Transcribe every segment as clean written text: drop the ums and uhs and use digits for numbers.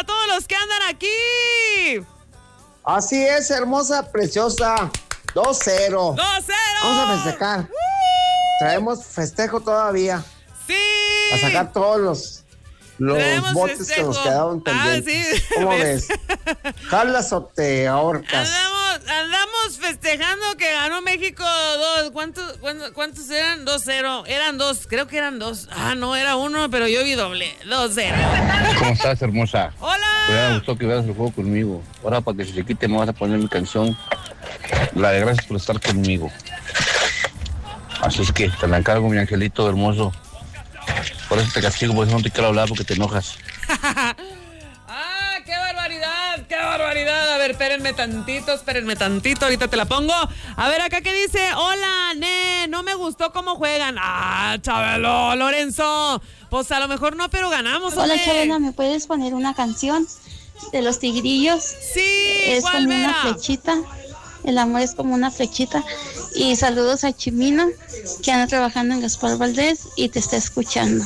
para todos los que andan aquí. Así es, hermosa, preciosa. 2-0. 2-0. Vamos a festejar. Traemos festejo todavía. Sí. A sacar todos los botes festejo. que nos quedaron pendientes. Sí. ¿Cómo ves? ¿Jalas o te ahorcas? Andamos festejando que ganó México 2. ¿Cuántos eran? 2-0. Eran 2, creo que eran 2. No, era 1, pero yo vi doble. 2-0. ¿Cómo estás, hermosa? Hola. Me gustó que veas el juego conmigo. Ahora para que se quite me vas a poner mi canción. La de gracias por estar conmigo. Así es que te la encargo, mi angelito hermoso. Por eso te castigo, por eso no te quiero hablar, porque te enojas. ¡Qué barbaridad! ¡Qué barbaridad! A ver, espérenme tantito, ahorita te la pongo. A ver, acá que dice, hola, no me gustó cómo juegan. Chabelo, Lorenzo. Pues a lo mejor no, pero ganamos. Hola, Chabela, ¿me puedes poner una canción de los Tigrillos? Sí, es como una flechita. El amor es como una flechita. Y saludos a Chimino, que anda trabajando en Gaspar Valdés y te está escuchando.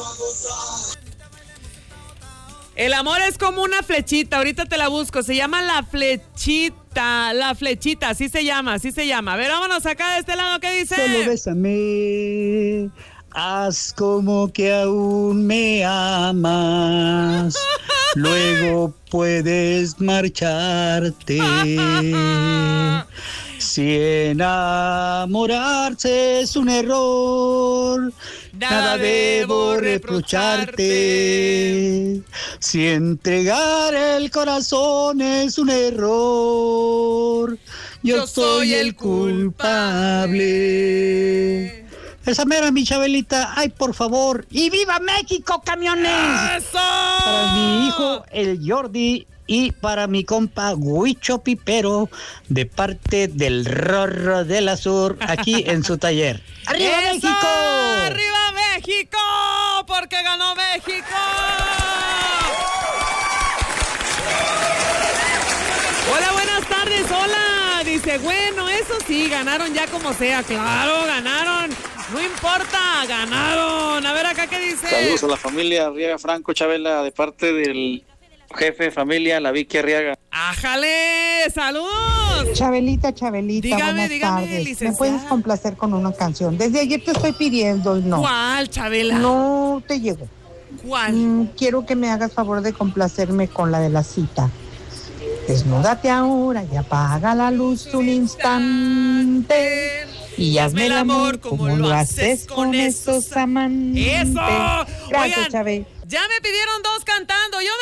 El amor es como una flechita, ahorita te la busco, se llama La Flechita, así se llama. A ver, vámonos acá de este lado, ¿qué dice? Solo bésame, haz como que aún me amas, luego puedes marcharte. Si enamorarse es un error, nada debo reprocharte. Si entregar el corazón es un error, yo soy el culpable. Esa mera, mi Chabelita. Ay, por favor. ¡Y viva México, camiones! ¡Eso! Para mi hijo, el Jordi, y para mi compa Huicho Pipero, de parte del Rorro de la Sur, aquí en su taller. ¡Arriba, ¡eso! México! ¡Arriba, México! ¡Porque ganó México! Hola, buenas tardes, hola. Dice, bueno, eso sí, ganaron ya como sea. Claro, ganaron. No importa, ganaron. A ver acá, ¿qué dice? Saludos a la familia Arriaga Franco, Chabela, de parte del jefe de familia, la Vicky Arriaga. ¡Ájale! ¡Saludos! Chabelita, dígame, buenas tardes. licenciada. ¿Me puedes complacer con una canción? Desde ayer te estoy pidiendo y no. ¿Cuál, Chabela? No te llegó. ¿Cuál? Quiero que me hagas favor de complacerme con la de la cita. Desnúdate ahora y apaga la luz un instante. Y hazme el amor como lo haces con estos amantes. ¡Eso! Gracias, Oigan, Chávez. ya me pidieron 2 cantando. Yo